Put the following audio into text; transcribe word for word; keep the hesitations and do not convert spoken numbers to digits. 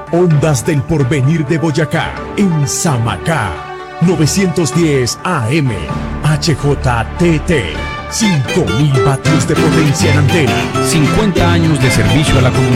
Ondas del Porvenir de Boyacá, en Samacá. novecientos diez A M, H J T T. cinco mil vatios de potencia en antena. cincuenta años de servicio a la comunidad.